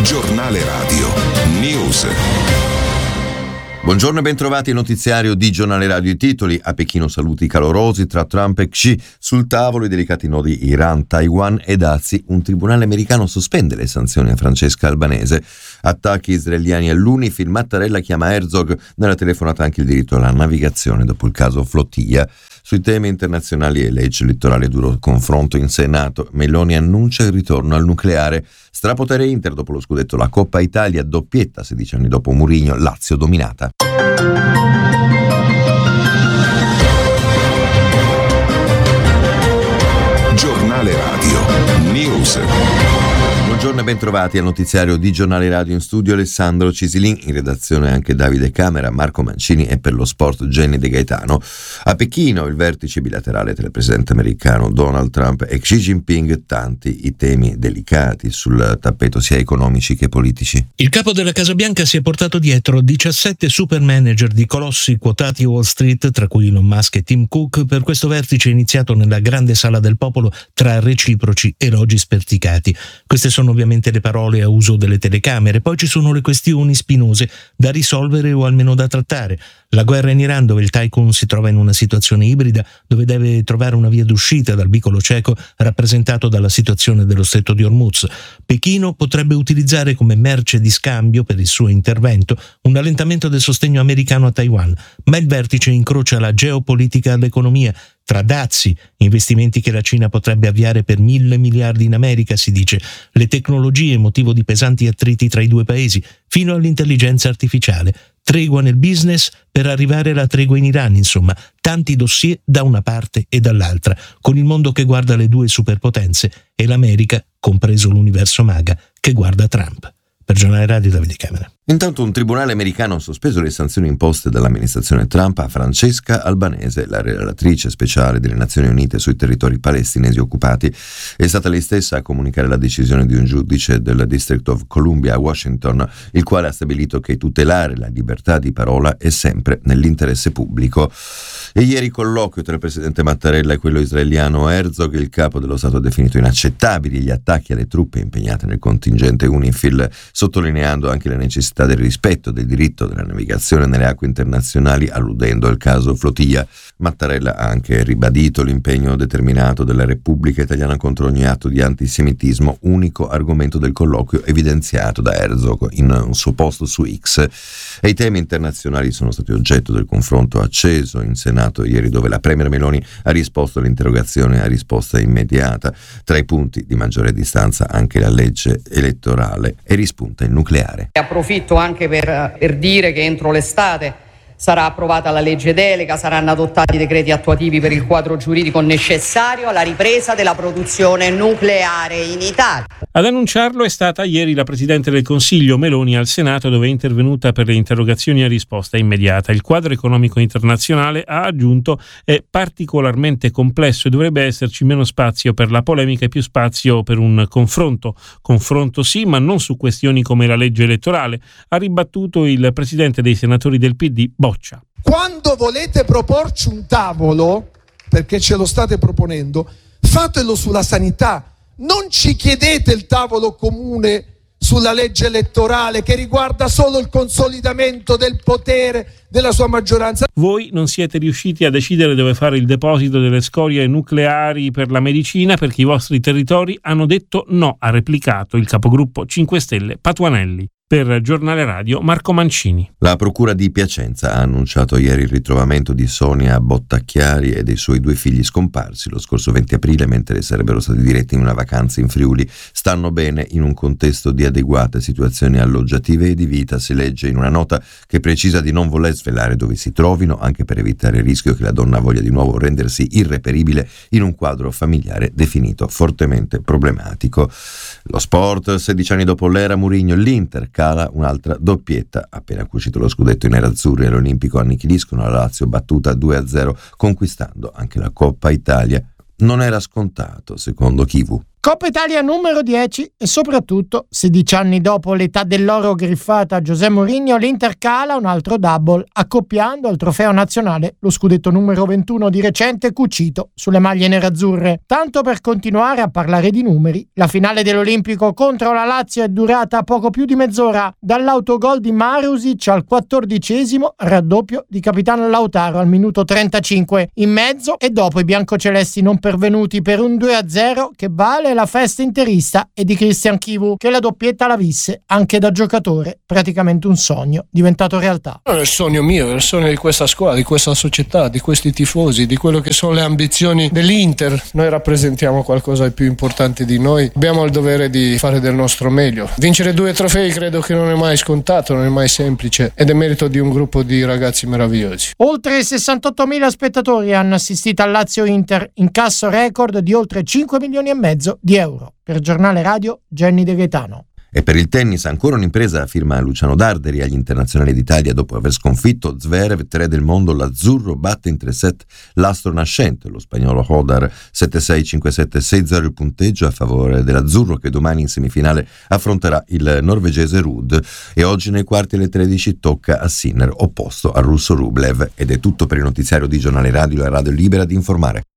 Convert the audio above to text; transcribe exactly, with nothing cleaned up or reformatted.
Giornale Radio News. Buongiorno e bentrovati al notiziario di Giornale Radio. I titoli: a Pechino saluti calorosi tra Trump e Xi, sul tavolo i delicati nodi Iran, Taiwan e dazi, un tribunale americano sospende le sanzioni a Francesca Albanese, attacchi israeliani all'Unifil, Mattarella chiama Herzog, nella telefonata anche il diritto alla navigazione dopo il caso Flotilla. Sui temi internazionali e legge elettorale duro confronto in Senato, Meloni annuncia il ritorno al nucleare, strapotere Inter dopo lo scudetto, la Coppa Italia, doppietta sedici anni dopo Mourinho, Lazio dominata. Giornale Radio News. Buongiorno e bentrovati al notiziario di Giornale Radio. In studio Alessandro Cisilin, in redazione anche Davide Camera, Marco Mancini e per lo sport Jenny De Gaetano. A Pechino il vertice bilaterale tra il presidente americano Donald Trump e Xi Jinping, tanti i temi delicati sul tappeto sia economici che politici. Il capo della Casa Bianca si è portato dietro diciassette super manager di colossi quotati a Wall Street, tra cui Elon Musk e Tim Cook, per questo vertice iniziato nella grande sala del popolo tra reciproci elogi sperticati. Queste sono ovviamente le parole a uso delle telecamere, poi ci sono le questioni spinose da risolvere o almeno da trattare. La guerra in Iran, dove il tycoon si trova in una situazione ibrida, dove deve trovare una via d'uscita dal vicolo cieco rappresentato dalla situazione dello stretto di Hormuz. Pechino potrebbe utilizzare come merce di scambio per il suo intervento un allentamento del sostegno americano a Taiwan, ma il vertice incrocia la geopolitica all'economia. Tra dazi, investimenti che la Cina potrebbe avviare per mille miliardi in America, si dice, le tecnologie motivo di pesanti attriti tra i due paesi, fino all'intelligenza artificiale, tregua nel business per arrivare alla tregua in Iran, insomma, tanti dossier da una parte e dall'altra, con il mondo che guarda le due superpotenze e l'America, compreso l'universo MAGA, che guarda Trump. Per Giornale Radio, Davide Camera. Intanto un tribunale americano ha sospeso le sanzioni imposte dall'amministrazione Trump a Francesca Albanese, la relatrice speciale delle Nazioni Unite sui territori palestinesi occupati. È stata lei stessa a comunicare la decisione di un giudice del District of Columbia a Washington, il quale ha stabilito che tutelare la libertà di parola è sempre nell'interesse pubblico. E ieri colloquio tra il presidente Mattarella e quello israeliano Herzog, il capo dello Stato ha definito inaccettabili gli attacchi alle truppe impegnate nel contingente Unifil, sottolineando anche la necessità del rispetto del diritto della navigazione nelle acque internazionali, alludendo al caso Flotilla. Mattarella ha anche ribadito l'impegno determinato della Repubblica Italiana contro ogni atto di antisemitismo, unico argomento del colloquio evidenziato da Herzog in un suo post su X. E i temi internazionali sono stati oggetto del confronto acceso in Senato ieri, dove la Premier Meloni ha risposto all'interrogazione a risposta immediata. Tra i punti di maggiore distanza anche la legge elettorale e rispunta il nucleare. Approfitto anche per, per dire che entro l'estate sarà approvata la legge delega, saranno adottati i decreti attuativi per il quadro giuridico necessario alla ripresa della produzione nucleare in Italia. Ad annunciarlo è stata ieri la Presidente del Consiglio Meloni al Senato, dove è intervenuta per le interrogazioni a risposta immediata. Il quadro economico internazionale, ha aggiunto, è particolarmente complesso e dovrebbe esserci meno spazio per la polemica e più spazio per un confronto. Confronto sì, ma non su questioni come la legge elettorale, ha ribattuto il Presidente dei Senatori del P D, Boccia. Quando volete proporci un tavolo, perché ce lo state proponendo, fatelo sulla sanità. Non ci chiedete il tavolo comune sulla legge elettorale che riguarda solo il consolidamento del potere della sua maggioranza. Voi non siete riusciti a decidere dove fare il deposito delle scorie nucleari per la medicina perché i vostri territori hanno detto no, ha replicato il capogruppo cinque Stelle Patuanelli. Per Giornale Radio, Marco Mancini. La Procura di Piacenza ha annunciato ieri il ritrovamento di Sonia Bottacchiari e dei suoi due figli scomparsi lo scorso venti aprile mentre sarebbero stati diretti in una vacanza in Friuli. Stanno bene in un contesto di adeguate situazioni alloggiative e di vita, si legge in una nota che precisa di non voler svelare dove si trovino, anche per evitare il rischio che la donna voglia di nuovo rendersi irreperibile in un quadro familiare definito fortemente problematico. Lo sport, sedici anni dopo l'era Mourinho, l'Inter cala un'altra doppietta. Appena cucito lo scudetto i nerazzurri all'Olimpico annichiliscono la Lazio battuta due a zero, conquistando anche la Coppa Italia. Non era scontato, secondo Chivu. Coppa Italia numero dieci e soprattutto, sedici anni dopo l'età dell'oro griffata a José Mourinho, l'Inter cala un altro double, accoppiando al trofeo nazionale lo scudetto numero ventuno di recente cucito sulle maglie nerazzurre. Tanto per continuare a parlare di numeri, la finale dell'Olimpico contro la Lazio è durata poco più di mezz'ora, dall'autogol di Marusic al quattordicesimo, raddoppio di capitano Lautaro al minuto trentacinque. In mezzo e dopo i biancocelesti non pervenuti per un due a zero che vale la festa interista e di Christian Chivu, che la doppietta la visse anche da giocatore, praticamente un sogno diventato realtà. È il sogno mio, è il sogno di questa squadra, di questa società, di questi tifosi, di quello che sono le ambizioni dell'Inter. Noi rappresentiamo qualcosa di più importante di noi, abbiamo il dovere di fare del nostro meglio. Vincere due trofei credo che non è mai scontato, non è mai semplice ed è merito di un gruppo di ragazzi meravigliosi. Oltre sessantottomila spettatori hanno assistito al Lazio-Inter, incasso record di oltre cinque milioni e mezzo di euro. Per Giornale Radio, Jenny De Gaetano. E per il tennis ancora un'impresa, firma Luciano Darderi agli internazionali d'Italia dopo aver sconfitto Zverev, tre del mondo. L'azzurro batte in tre set l'astro nascente, lo spagnolo Hodar, sette sei, cinque sette, sei zero il punteggio a favore dell'azzurro, che domani in semifinale affronterà il norvegese Ruud, e oggi nei quarti alle tredici tocca a Sinner, opposto al russo Rublev. Ed è tutto per il notiziario di Giornale Radio, la radio libera di informare.